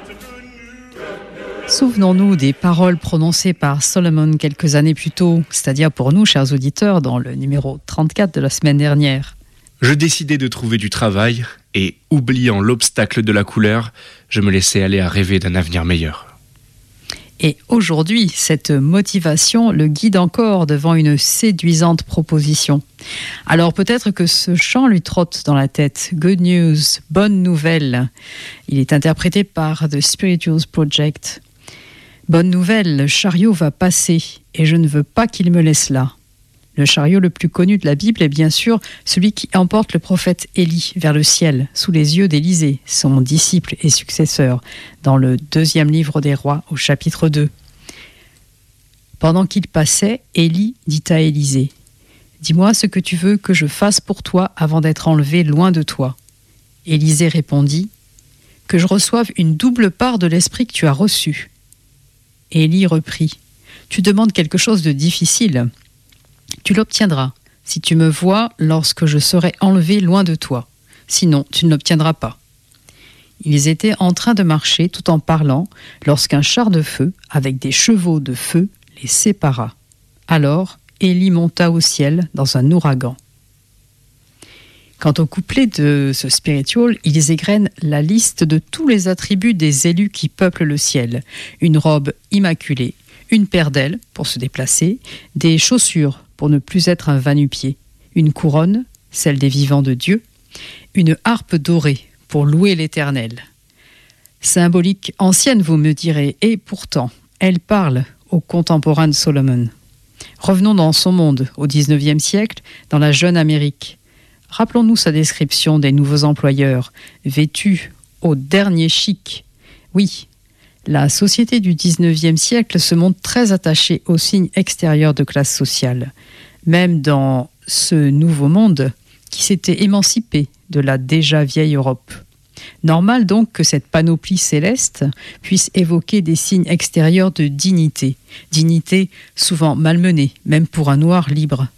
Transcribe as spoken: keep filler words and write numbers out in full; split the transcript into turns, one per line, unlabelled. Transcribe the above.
Souvenons-nous des paroles prononcées par Solomon quelques années plus tôt, c'est-à-dire pour nous, chers auditeurs, dans le numéro trente-quatre de la semaine dernière.
Je décidai de trouver du travail et, oubliant l'obstacle de la couleur, je me laissais aller à rêver d'un avenir meilleur.
Et aujourd'hui, cette motivation le guide encore devant une séduisante proposition. Alors peut-être que ce chant lui trotte dans la tête. Good news, bonne nouvelle. Il est interprété par The Spirituals Project. Bonne nouvelle, le chariot va passer et je ne veux pas qu'il me laisse là. Le chariot le plus connu de la Bible est bien sûr celui qui emporte le prophète Élie vers le ciel, sous les yeux d'Élisée, son disciple et successeur, dans le deuxième livre des rois, au chapitre deux. Pendant qu'il passait, Élie dit à Élisée, « Dis-moi ce que tu veux que je fasse pour toi avant d'être enlevé loin de toi. » Élisée répondit, « Que je reçoive une double part de l'esprit que tu as reçu. » Élie reprit, « Tu demandes quelque chose de difficile. Tu l'obtiendras si tu me vois lorsque je serai enlevé loin de toi. Sinon, tu ne l'obtiendras pas. » Ils étaient en train de marcher tout en parlant lorsqu'un char de feu, avec des chevaux de feu, les sépara. Alors, Élie monta au ciel dans un ouragan. Quant au couplet de ce spiritual, ils égrènent la liste de tous les attributs des élus qui peuplent le ciel. Une robe immaculée, une paire d'ailes pour se déplacer, des chaussures pour ne plus être un va-nu-pied, une couronne, celle des vivants de Dieu, une harpe dorée pour louer l'Éternel. Symbolique ancienne, vous me direz, et pourtant, elle parle au contemporain de Solomon. Revenons dans son monde, au dix-neuvième siècle, dans la jeune Amérique. Rappelons-nous sa description des nouveaux employeurs, vêtus au dernier chic. Oui, la société du dix-neuvième siècle se montre très attachée aux signes extérieurs de classe sociale, même dans ce nouveau monde qui s'était émancipé de la déjà vieille Europe. Normal donc que cette panoplie céleste puisse évoquer des signes extérieurs de dignité, dignité souvent malmenée, même pour un noir libre,